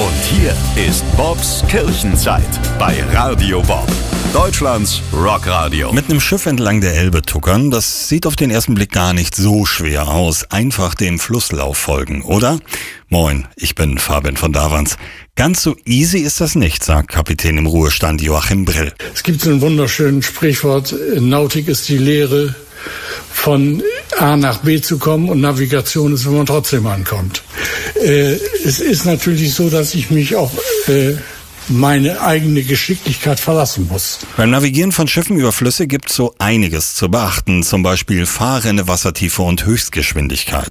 Und hier ist Bobs Kirchenzeit bei Radio Bob, Deutschlands Rockradio. Mit einem Schiff entlang der Elbe tuckern, das sieht auf den ersten Blick gar nicht so schwer aus. Einfach dem Flusslauf folgen, oder? Moin, ich bin Fabian von Davans. Ganz so easy ist das nicht, sagt Kapitän im Ruhestand Joachim Brill. Es gibt so ein wunderschönes Sprichwort, Nautik ist die Lehre, von A nach B zu kommen, und Navigation ist, wenn man trotzdem ankommt. Es ist natürlich so, dass ich mich auf meine eigene Geschicklichkeit verlassen muss. Beim Navigieren von Schiffen über Flüsse gibt es so einiges zu beachten, zum Beispiel Fahrrinne, Wassertiefe und Höchstgeschwindigkeit.